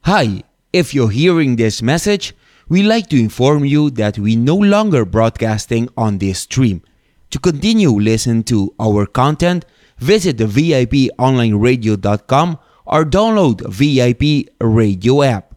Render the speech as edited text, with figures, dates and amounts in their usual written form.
Hi, if you're hearing this message, we'd like to inform you that we no longer broadcasting on this stream. To continue listen to our content, visit the VIPonlineradio.com or download VIP radio app.